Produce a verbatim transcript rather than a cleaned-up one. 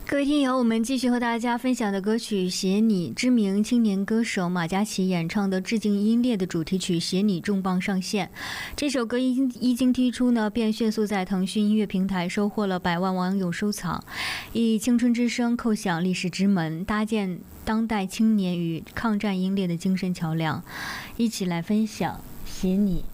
各位听友，我们继续和大家分享的歌曲《写你》，知名青年歌手马嘉祺演唱的致敬英烈的主题曲《写你》重磅上线。这首歌一一经推出呢，便迅速在腾讯音乐平台收获了百万网友收藏，以青春之声叩响历史之门，搭建当代青年与抗战英烈的精神桥梁。一起来分享《写你》。